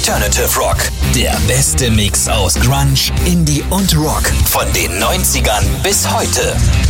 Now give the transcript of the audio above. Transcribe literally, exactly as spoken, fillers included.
Alternative Rock. Der beste Mix aus Grunge, Indie und Rock. Von den neunzigern bis heute.